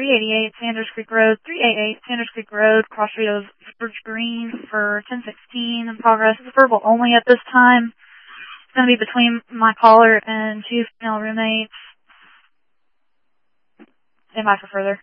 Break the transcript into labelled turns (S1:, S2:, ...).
S1: 388 Sanders Creek Road, 388 Sanders Creek Road, cross street of Spruce Green for 1016 in progress. It's verbal only at this time. It's going to be between my caller and two female roommates. Stand by for further.